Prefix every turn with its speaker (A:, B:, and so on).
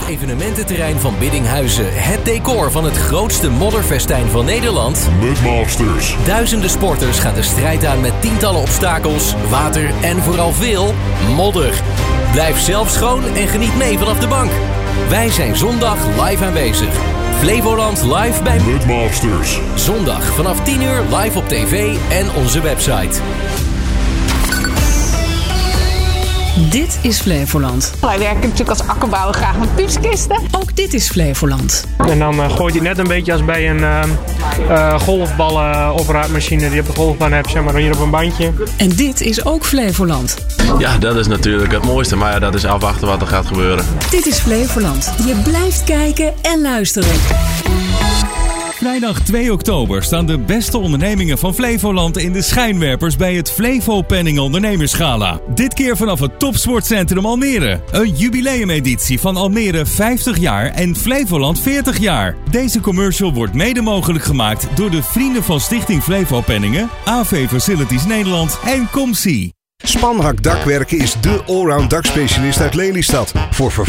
A: evenemententerrein van Biddinghuizen het decor van het grootste modderfestijn van Nederland?
B: Mudmasters.
A: Duizenden sporters gaan de strijd aan met tientallen obstakels, water en vooral veel modder. Blijf zelf schoon en geniet mee vanaf de bank. Wij zijn zondag live aanwezig. Flevoland live bij
B: Mudmasters.
A: Zondag vanaf 10 uur live op tv en onze website.
C: Dit is Flevoland.
D: Wij werken natuurlijk als akkerbouwer graag met piepskisten.
C: Ook dit is Flevoland.
E: En dan gooit hij net een beetje als bij een golfballen-opruimachine die op de golfbaan hebt, zeg maar, hier op een bandje.
C: En dit is ook Flevoland.
F: Ja, dat is natuurlijk het mooiste, maar ja, dat is afwachten wat er gaat gebeuren.
C: Dit is Flevoland. Je blijft kijken en luisteren.
G: Vrijdag 2 oktober staan de beste ondernemingen van Flevoland in de schijnwerpers bij het Flevo Penning Ondernemersgala. Dit keer vanaf het Topsportcentrum Almere. Een jubileumeditie van Almere 50 jaar en Flevoland 40 jaar. Deze commercial wordt mede mogelijk gemaakt door de vrienden van Stichting Flevo Penningen, AV Facilities Nederland en Comsi.
H: Spanhak Dakwerken is dé allround dakspecialist uit Lelystad. Voor